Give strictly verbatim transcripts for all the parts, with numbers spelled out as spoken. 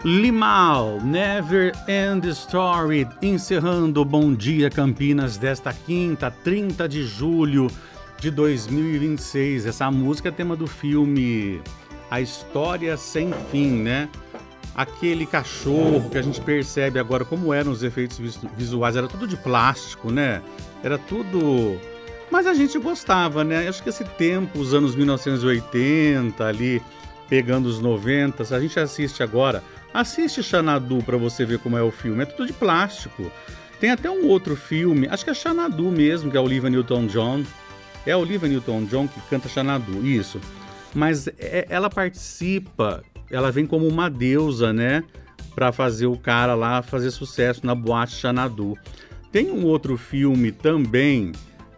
Limal, Never End Story, encerrando o Bom Dia Campinas desta quinta, trinta de julho de dois mil e vinte e seis. Essa música é tema do filme A História Sem Fim, né? Aquele cachorro que a gente percebe agora como eram os efeitos visuais, era tudo de plástico, né? Era tudo... Mas a gente gostava, né? Acho que esse tempo, os anos mil novecentos e oitenta, ali, pegando os noventa, se a gente assiste agora... Assiste Xanadu para você ver como é o filme. É tudo de plástico. Tem até um outro filme, acho que é Xanadu mesmo, que é a Olivia Newton-John. É a Olivia Newton-John que canta Xanadu, isso. Mas é, ela participa, ela vem como uma deusa, né? Para fazer o cara lá fazer sucesso na boate Xanadu. Tem um outro filme também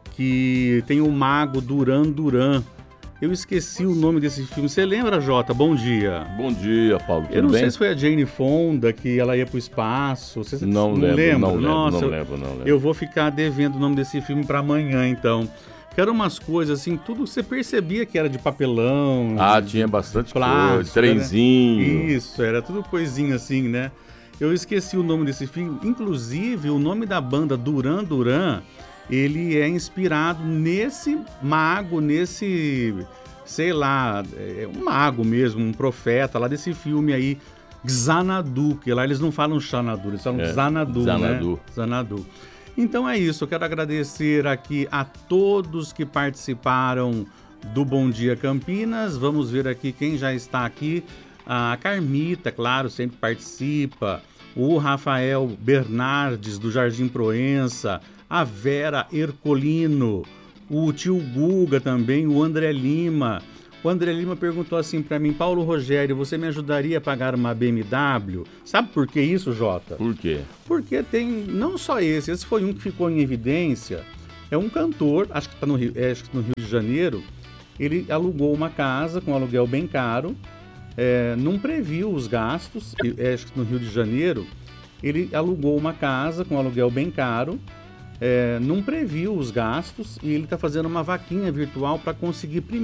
que tem o mago Duran Duran. Eu esqueci o nome desse filme. Você lembra, Jota? Bom dia. Bom dia, Paulo. Tudo Eu não bem? sei se foi a Jane Fonda que ela ia pro espaço. Você não, não lembro, lembra? não Nossa, lembro, não eu, lembro, não lembro. Eu vou ficar devendo o nome desse filme para amanhã, então. Que eram umas coisas assim, tudo você percebia que era de papelão. Ah, de, tinha bastante plástico, coisa, trenzinho. Né? Isso, era tudo coisinha assim, né? Eu esqueci o nome desse filme. Inclusive, o nome da banda Duran Duran, ele é inspirado nesse mago, nesse... sei lá, é um mago mesmo, um profeta lá desse filme aí, Xanadu, que lá eles não falam Xanadu, eles falam é, Xanadu, Xanadu, né? Xanadu. Então é isso, eu quero agradecer aqui a todos que participaram do Bom Dia Campinas. Vamos ver aqui quem já está aqui. A Carmita, claro, sempre participa. O Rafael Bernardes, do Jardim Proença. A Vera Ercolino. O tio Guga também, o André Lima. O André Lima perguntou assim para mim: Paulo Rogério, você me ajudaria a pagar uma B M W? Sabe por que isso, Jota? Por quê? Porque tem, não só esse, esse foi um que ficou em evidência. É um cantor, acho que está no Rio, é, acho que no Rio de Janeiro. Ele alugou uma casa com um aluguel bem caro, é, não previu os gastos, é, acho que no Rio de Janeiro. Ele alugou uma casa com um aluguel bem caro, É, não previu os gastos e ele está fazendo uma vaquinha virtual para conseguir primeiro